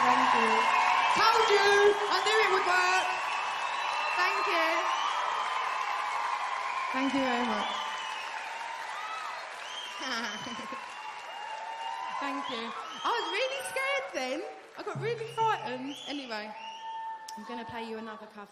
thank you. Told you! I knew it would work! Thank you. Thank you very much. Thank you. I was really scared then. I got really frightened. Anyway, I'm going to play you another cover.